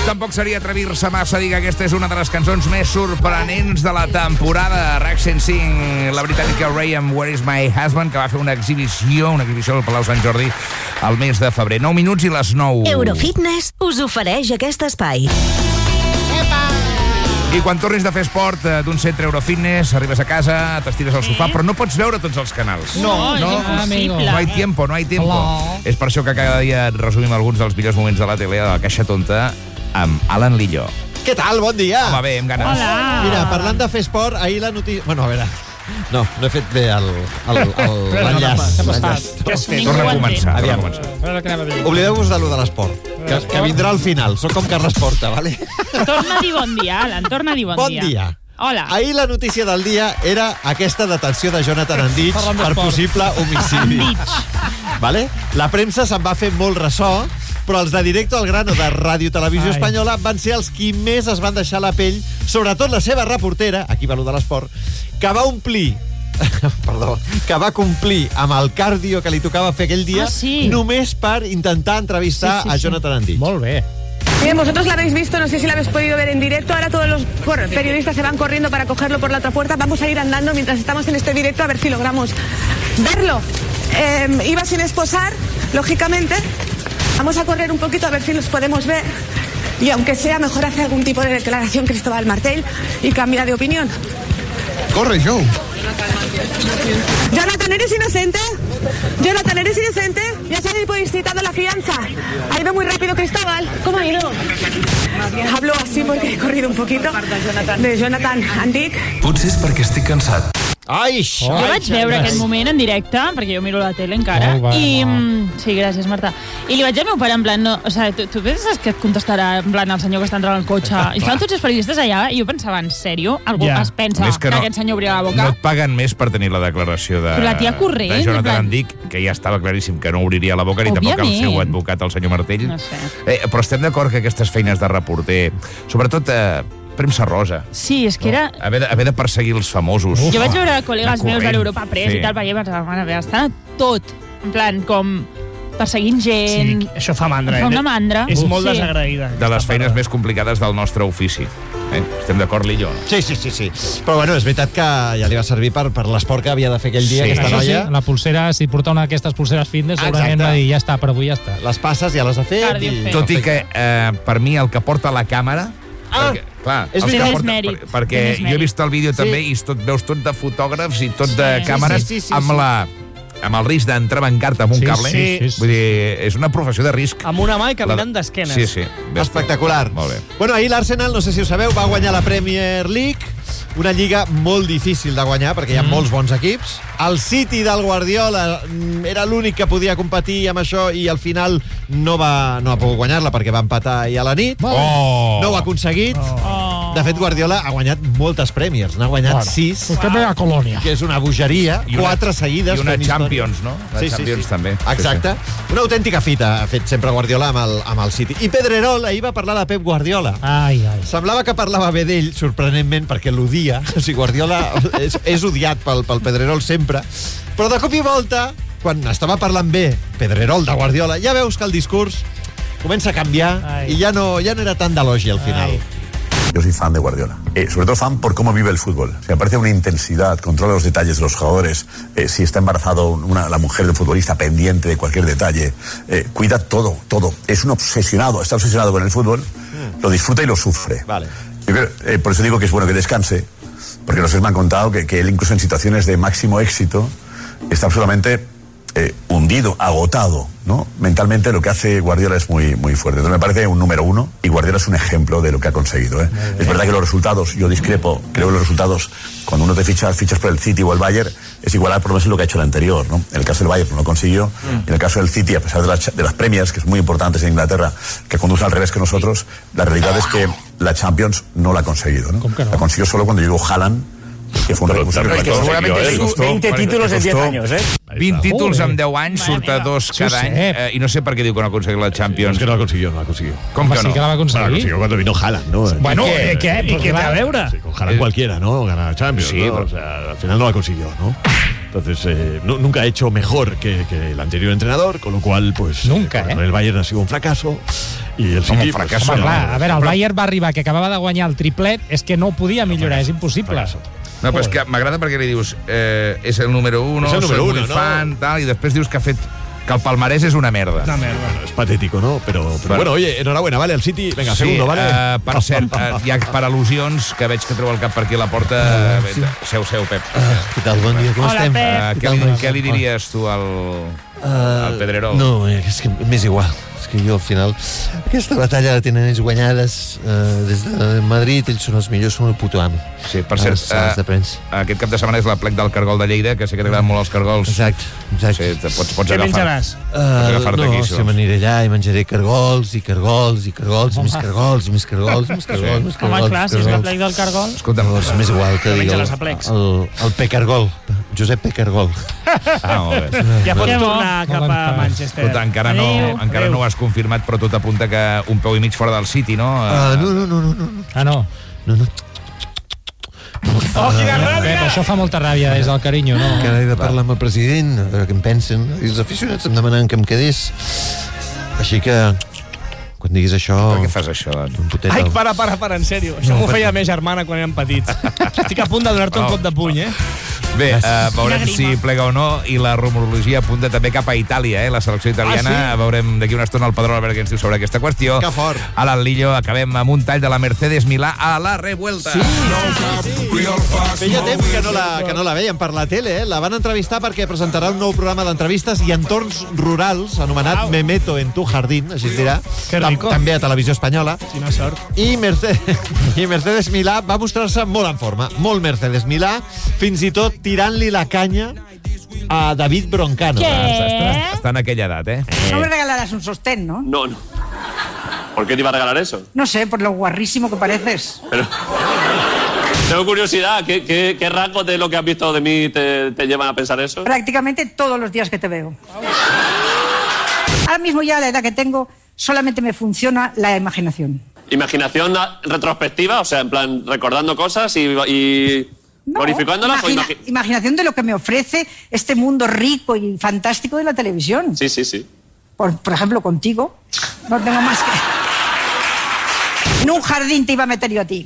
Tampoc seria atrevir-se massa a dir que aquesta és una de les cançons més sorprenents de la temporada. Raxen Singh, la britànica Ray amb Where is my husband, que va fer una exhibició al Palau Sant Jordi al mes de febrer. 9 minuts i les 9. Eurofitness us ofereix aquest espai. I quan tornis de fer esport d'un centre Eurofitness, arribes a casa, t'estires al sofà, però no pots veure tots els canals. No, és impossible. No hay tiempo. Hello. És per això que cada dia resumim alguns dels millors moments de la tele de la Caixa Tonta amb Alan Lillo. Què tal? Bon dia. Home, bé, amb ganes. Hola. Mira, parlant de fer esport, ahir la notícia... Bueno, a veure... No he fet bé l'enllaç. Què has fet? Torna a començar. Oblideu-vos de lo de l'esport, que vindrà al final. Soc com Carles Porta, vale? Torna a dir bon dia, Alan, torna a dir bon dia. Bon dia. Hola. Ahir la notícia del dia era aquesta detenció de Jonathan Andich per possible homicidi. Vale? La premsa se'n va fer molt ressò, però els de Directo al Grano de Ràdio Televisió Espanyola van ser els qui més es van deixar la pell, sobretot la seva reportera, aquí va lo de l'esport, que va omplir que va complir amb el cardio que li tocava fer aquell dia només per intentar entrevistar a Jonathan Andich. Molt bé. Bien, vosotros la habéis visto, no sé si la habéis podido ver en directo. Ahora todos los periodistas se van corriendo para cogerlo por la otra puerta. Vamos a ir andando mientras estamos en este directo a ver si logramos verlo. Iba sin esposar, lógicamente. Vamos a correr un poquito a ver si los podemos ver. Y aunque sea, mejor hace algún tipo de declaración Cristóbal Martel y cambia de opinión. Corre, Joe. Jonathan, ¿eres inocente? Jonathan, ¿eres inocente? Ya se ha solicitado la fianza. Ha ido muy rápido, Cristóbal. ¿Cómo ha ido? Hablo así porque he corrido un poquito de Jonathan Andich. Potser és perquè estic cansat. Ai, Jo vaig veure aquest moment en directe, perquè jo miro la tele encara, sí, gràcies, Marta. I li vaig dir al meu pare, en plan, no, o sigui, tu penses que et contestarà, en plan, el senyor que està entrant al cotxe? I estaven tots els periodistes allà, i jo pensava, en sèrio? Algú es pensa que aquest senyor obrirà la boca? No et paguen més per tenir la declaració de Jonathan Andich, que ja estava claríssim que no obriria la boca, ni tampoc el seu advocat, el senyor Martell. No sé. Però estem d'acord que aquestes feines de reporter, sobretot premsa rosa. Sí, és que era... Haver de perseguir els famosos. Jo vaig veure col·legues meus de l'Europa Press i tal, perquè està tot, en plan, com perseguint gent... Sí, això fa mandra. Fa una mandra. És molt desagraïda. De les feines més complicades del nostre ofici. Estem d'acord, Lillo? Sí. Però bueno, és veritat que ja li va servir per l'esport que havia de fer aquell dia, aquesta noia. La pulsera, si porta una d'aquestes pulseres fitness, segurament va dir, ja està, per avui ja està. Les passes ja les ha fet. Tot i que, per mi, el que porta la càmera... Clar, és mèrit. Perquè jo he vist el vídeo també i veus tot de fotògrafs i tot de càmeres amb el risc d'entrebancar-te amb un cable. Vull dir, és una professió de risc. Amb una mà i caminant d'esquenes. Sí. Espectacular. Molt bé. Bueno, ahir l'Arsenal, no sé si ho sabeu, va guanyar la Premier League, una lliga molt difícil de guanyar perquè hi ha molts bons equips. El City del Guardiola era l'únic que podia competir amb això i al final no va pogut guanyar-la perquè va empatar ahir a la nit. No ho ha aconseguit. De fet, Guardiola ha guanyat moltes Premiers. N'ha guanyat 6. Que és una bogeria. 4 seguides. I una Champions, no? La Champions també. Exacte. Una autèntica fita ha fet sempre Guardiola amb el City. I Pedrerol ahir va parlar de Pep Guardiola. Semblava que parlava bé d'ell, sorprenentment, perquè l'odia. O sigui, Guardiola és odiat pel Pedrerol sempre. Però de cop i volta, quan estava parlant bé Pedrerol de Guardiola, ja veus que el discurs comença a canviar i ja no era tan d'elogi al final. Yo soy fan de Guardiola. Sobre todo fan por cómo vive el fútbol. O sea, me parece una intensidad, controla los detalles de los jugadores. Si está embarazado la mujer del futbolista, pendiente de cualquier detalle. Cuida todo. Es un obsesionado, está obsesionado con el fútbol. Lo disfruta y lo sufre. Vale. Yo creo, por eso digo que es bueno que descanse, porque los me han contado que él incluso en situaciones de máximo éxito está absolutamente hundido, agotado, ¿no? Mentalmente lo que hace Guardiola es muy, muy fuerte. Entonces me parece un número 1 y Guardiola es un ejemplo de lo que ha conseguido, ¿eh? Es verdad que los resultados, yo discrepo, creo que los resultados, cuando uno te fichas por el City o el Bayern, es igualar por lo menos lo que ha hecho el anterior, ¿no? En el caso del Bayern no lo consiguió, en el caso del City, a pesar de las Premiers, que es muy importantes en Inglaterra, que conducen al revés que nosotros, la realidad es que la Champions no la ha conseguido, ¿no? La consiguió solo cuando llegó Haaland, que fue un recurso que seguramente 20 títulos en 10 años, ¿eh? 20 títols en 10 anys, surt a 2 cada any, i no sé per què diu que no ha aconseguit la Champions. Es que no la consiguió. Com que no? Sí que la va aconseguir. La consiguió cuando vino Haaland, ¿no? Bueno, ¿qué? ¿Por qué va a veure? Sí, con Haaland cualquiera, ¿no? Ganar la Champions, sí, ¿no? O sea, al final no la consiguió, ¿no? Entonces, nunca ha hecho mejor que el anterior entrenador, con lo cual, pues... Nunca, con el Bayern ha sido un fracaso. I el City... fracàs. Home, clar, a veure, el Bayern va arribar, que acabava de guanyar el triplet, és que no ho podia millorar, és impossible. No, però és que m'agrada perquè li dius és el número 1, soy muy fan, tal, i després dius que ha fet que el palmarès és una merda. Una merda. Bueno, es patético, ¿no? Pero bueno, oye, enhorabuena, ¿vale? El City, venga, segundo, ¿vale? Per cert, ja per al·lusions, que veig que treu el cap per aquí a la porta. Seu, Pep. Què tal, bon dia, com estem? Què li diries tu al Pedrerol? No, és que m'és igual. És que jo, al final, aquesta batalla la tenen ells guanyades des de Madrid, ells són els millors, són el puto amo. Sí, per cert, aquest cap de setmana és la plec del cargol de Lleida, que sé que t'agraden molt els cargols. Exacte. Sí, pots agafar. Què menjaràs? Pots agafar-te aquí. No, m'aniré allà i menjaré cargols, i cargols, i cargols, i més cargols, i més cargols, i més cargols, més cargols. Home, clar, si és la plec del cargol. Escolta'm, és més igual que digui el Pecargol, Josep Pecargol. Molt bé. Ja pots tornar cap a Manchester. Escolta, encara no ho has confirmat, però tot apunta que un peu i mig fora del City, no? No. Ah, no? No. Oh, quina ràbia! Això fa molta ràbia des del carinyo, no? Que ara he de parlar amb el president, a veure què em pensen. I els aficionats em demanen que em quedés. Així que, quan diguis això... Per què fas això? Ai, para, en sèrio. Això m'ho feia la meva germana quan érem petits. Estic a punt de donar-te un cop de puny, Bé, veurem si plega o no, i la rumorologia apunta també cap a Itàlia, la selecció italiana. Veurem d'aquí una estona el Pedrol a veure què ens diu sobre aquesta qüestió. Que fort. A l'Al-Lillo acabem amb un tall de la Mercedes Milà a la revuelta. Feia temps que no la veiem per la tele, La van entrevistar perquè presentarà un nou programa d'entrevistes i entorns rurals, anomenat Me meto en tu jardín, així es dirà. També a Televisió Espanyola. Quina sort. I Mercedes Milà va mostrar-se molt en forma, molt Mercedes Milà, fins i tot tirant-li la canya a David Broncano. Està en aquella edat, No me regalarás un sostén, ¿no? No. ¿Por qué te iba a regalar eso? No sé, por lo guarrísimo que pareces. Pero... Tengo curiosidad, ¿qué rasgos de lo que has visto de mí te llevan a pensar eso? Prácticamente todos los días que te veo. Ahora mismo ya a la edad que tengo, solamente me funciona la imaginación. ¿Imaginación retrospectiva? O sea, en plan, recordando cosas y glorificándolas. Imaginación de lo que me ofrece este mundo rico y fantástico de la televisión. Sí. Por ejemplo, contigo, no tengo más que... En un jardín te iba a meter yo a ti.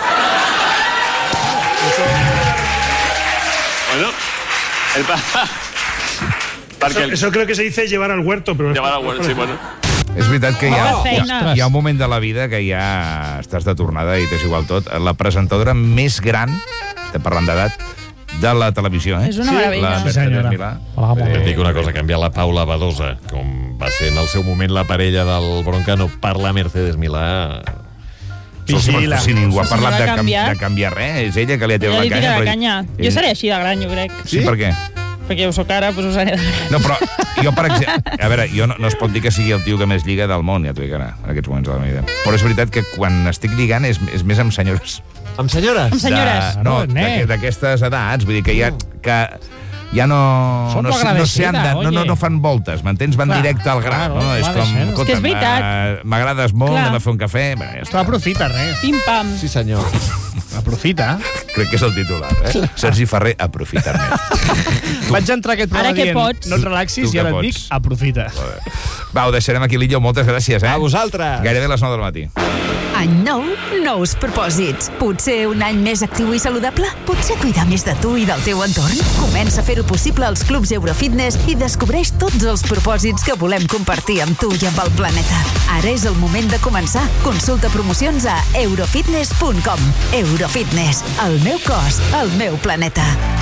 Bueno, eso creo que se dice llevar al huerto, pero... Llevar al huerto, sí, bueno. És veritat que hi ha un moment de la vida que ja estàs de tornada i t'és igual tot. La presentadora més gran, estem parlant d'edat, de la televisió, És una meravella. La Mercedes Milà. Et dic una cosa, canviar la Paula Badosa, com va ser en el seu moment la parella del Broncano, per la Mercedes Milà... Si ningú ha parlat de canviar res, és ella que li ha tirat la canya. Jo seré així de gran, jo crec. Sí? Per què? Perquè jo soc ara, doncs ho seré de gran. No, però jo, per exemple... A veure, jo no es pot dir que sigui el tio que més lliga del món, ja t'ho dic ara, en aquests moments de la meva vida. Però és veritat que quan estic lligant és més amb senyores. Amb senyores? Amb senyores. No, d'aquestes edats, vull dir que ja no fan voltes, m'entens? Van directe al gra, no? És com, és que és veritat. M'agrades molt, anem a fer un cafè... Tu aprofita, res. Pim-pam. Sí, senyor. Aprofita. Crec que és el titular, Sergi Ferrer, aprofita més. Vaig entrar a aquest programa dient, no et relaxis, i ara et dic, aprofita. Va, ho deixarem aquí, Lillo, moltes gràcies, A vosaltres. Gairebé les 9 del matí. Any nou, nous propòsits. Potser un any més actiu i saludable? Potser cuidar més de tu i del teu entorn? Comença a fer-ho possible als clubs Eurofitness i descobreix tots els propòsits que volem compartir amb tu i amb el planeta. Ara és el moment de començar. Consulta promocions a eurofitness.com. Eurofitness, el meu cos, el meu planeta.